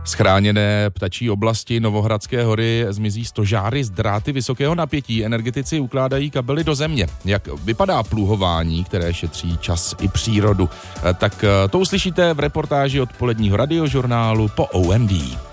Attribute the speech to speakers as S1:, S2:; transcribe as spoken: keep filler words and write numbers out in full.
S1: Z chráněné ptačí oblasti Novohradské hory zmizí stožáry z dráty vysokého napětí. Energetici ukládají kabely do země. Jak vypadá pluhování, které šetří čas i přírodu? Tak to uslyšíte v reportáži odpoledního radiožurnálu po O M D.